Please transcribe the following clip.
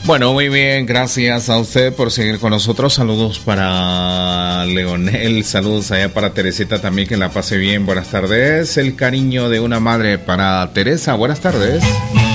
Bueno, muy bien, gracias a usted por seguir con nosotros. Saludos para Leonel, saludos allá para Teresita también, que la pase bien. Buenas tardes. El cariño de una madre para Teresa, buenas tardes.